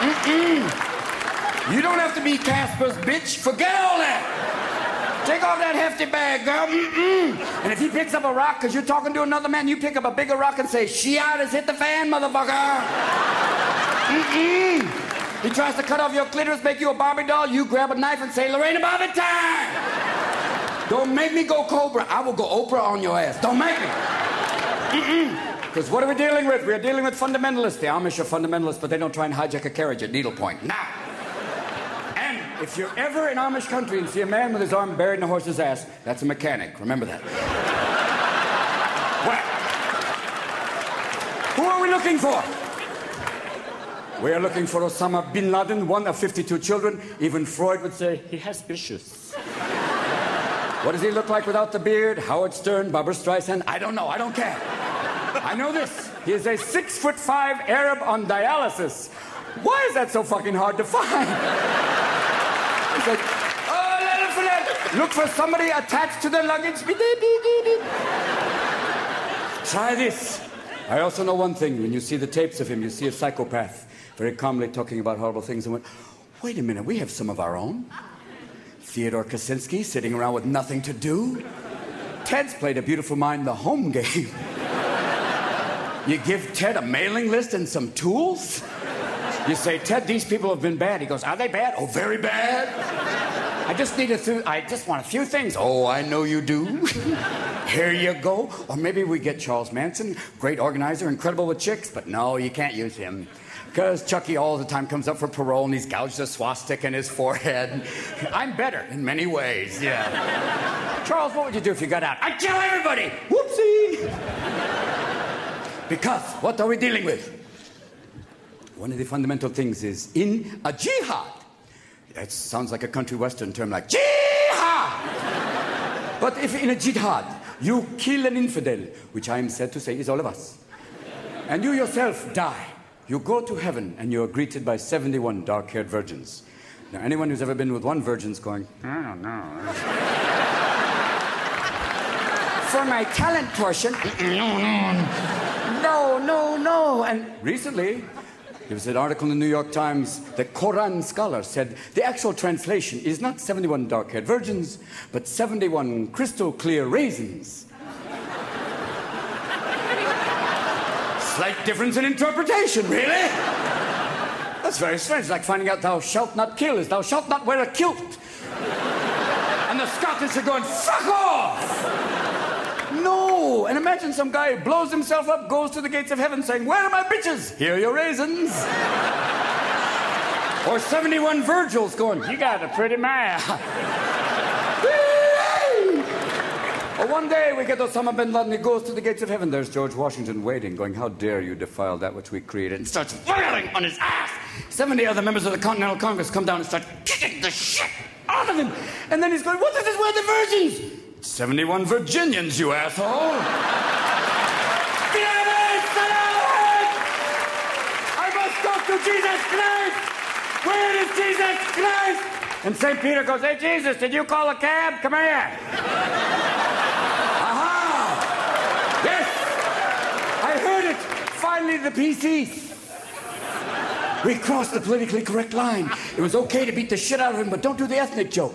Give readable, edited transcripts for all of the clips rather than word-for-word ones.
You don't have to be Casper's bitch. Forget all that. Take off that hefty bag, girl. And if he picks up a rock because you're talking to another man, you pick up a bigger rock and say, Shiat has hit the fan, motherfucker. He tries to cut off your clitoris, make you a Barbie doll, you grab a knife and say, Lorena Bobbitt time. Don't make me go Cobra. I will go Oprah on your ass. Don't make me. Because what are we dealing with? We're dealing with fundamentalists. The Amish are fundamentalists, but they don't try and hijack a carriage at needlepoint. Now. And if you're ever in Amish country and see a man with his arm buried in a horse's ass, that's a mechanic. Remember that. Well, who are we looking for? We are looking for Osama bin Laden, one of 52 children. Even Freud would say he has issues. What does he look like without the beard? Howard Stern, Barbra Streisand? I don't know. I don't care. I know this. He is a 6'5" Arab on dialysis. Why is that so fucking hard to find? He's like, oh, look for somebody attached to the luggage. Try this. I also know one thing. When you see the tapes of him, you see a psychopath very calmly talking about horrible things and went, wait a minute, we have some of our own. Theodore Kaczynski sitting around with nothing to do. Ted's played a beautiful mind the home game. You give Ted a mailing list and some tools? You say, Ted, these people have been bad. He goes, are they bad? Oh, very bad. I just want a few things. Oh, I know you do. Here you go. Or maybe we get Charles Manson, great organizer, incredible with chicks, but no, you can't use him. Because Chucky all the time comes up for parole and he's gouged a swastika in his forehead. I'm better in many ways, yeah. Charles, what would you do if you got out? I'd kill everybody. Whoopsie. Because what are we dealing with? One of the fundamental things is in a jihad. That sounds like a country western term like jihad. But if in a jihad you kill an infidel, which I am said to say is all of us, and you yourself die, you go to heaven and you are greeted by 71 dark-haired virgins. Now, anyone who's ever been with one virgin's going, I don't know. For my talent portion, no. And recently, there was an article in the New York Times, the Quran scholar said the actual translation is not 71 dark-haired virgins, but 71 crystal-clear raisins. Slight difference in interpretation, really? That's very strange, like finding out thou shalt not kill is thou shalt not wear a kilt. And the Scottish are going, fuck off! No! And imagine some guy blows himself up, goes to the gates of heaven saying, where are my bitches? Here are your raisins. Or 71 Virgils going, you got a pretty man. Or one day we get Osama bin Laden, he goes to the gates of heaven. There's George Washington waiting, going, how dare you defile that which we created, and starts wailing on his ass. 70 other members of the Continental Congress come down and start kicking the shit out of him. And then he's going, what is this? Where are the virgins? 71 Virginians, you asshole. I must talk to Jesus Christ. Where is Jesus Christ? And St. Peter goes, hey, Jesus, did you call a cab? Come here. Yes, I heard it. Finally, the PC. We crossed the politically correct line. It was okay to beat the shit out of him, but don't do the ethnic joke.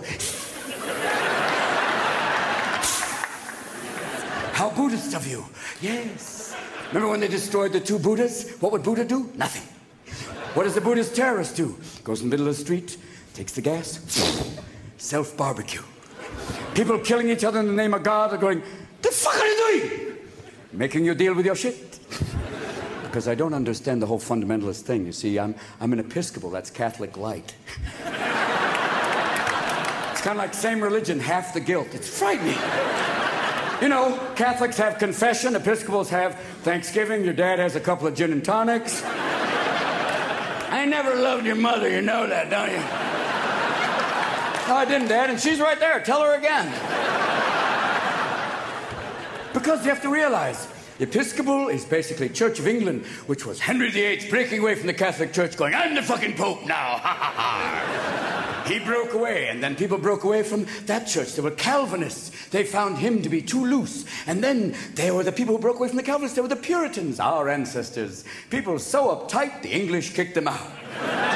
How Buddhist of you. Yes. Remember when they destroyed the two Buddhas? What would Buddha do? Nothing. What does the Buddhist terrorist do? Goes in the middle of the street, takes the gas, self-barbecue. People killing each other in the name of God are going, the fuck are you doing? Making you deal with your shit. Because I don't understand the whole fundamentalist thing. You see, I'm an Episcopal, that's Catholic light. It's kind of like same religion, half the guilt. It's frightening. You know, Catholics have confession, Episcopals have Thanksgiving, your dad has a couple of gin and tonics. I never loved your mother, you know that, don't you? No, I didn't, Dad, and she's right there. Tell her again. Because you have to realize, Episcopal is basically Church of England, which was Henry VIII breaking away from the Catholic Church, going, I'm the fucking Pope now, ha ha ha. He broke away, and then people broke away from that church. They were Calvinists. They found him to be too loose. And then there were the people who broke away from the Calvinists. They were the Puritans, our ancestors. People so uptight, the English kicked them out.